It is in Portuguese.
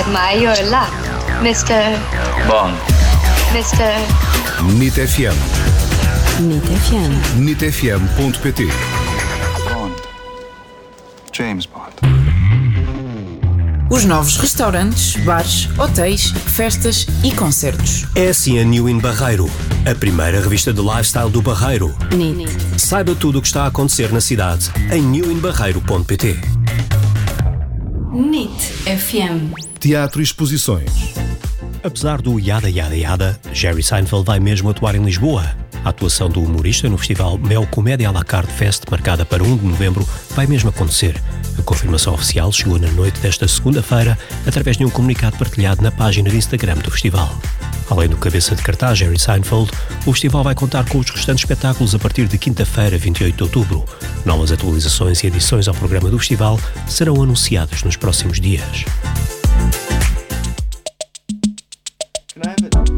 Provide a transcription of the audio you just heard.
Maior lá, Mr. Bond. Mr. NIT FM. NIT FM. NITfm.pt. Bond. James Bond. Os novos restaurantes, bares, hotéis, festas e concertos. É assim a New in Barreiro, a primeira revista de lifestyle do Barreiro. NIT. Saiba tudo o que está a acontecer na cidade em newinbarreiro.pt. NIT FM. Teatro e exposições. Apesar do yada yada yada, Jerry Seinfeld vai mesmo atuar em Lisboa. A atuação do humorista no festival Mel Comédia à la carte Fest, marcada para 1 de novembro, vai mesmo acontecer. A confirmação oficial chegou na noite desta segunda-feira através de um comunicado partilhado na página de Instagram do festival. Além do cabeça de cartaz Jerry Seinfeld, o festival vai contar com os restantes espetáculos a partir de quinta-feira, 28 de outubro. Novas atualizações e adições ao programa do festival serão anunciadas nos próximos dias. Can I have it?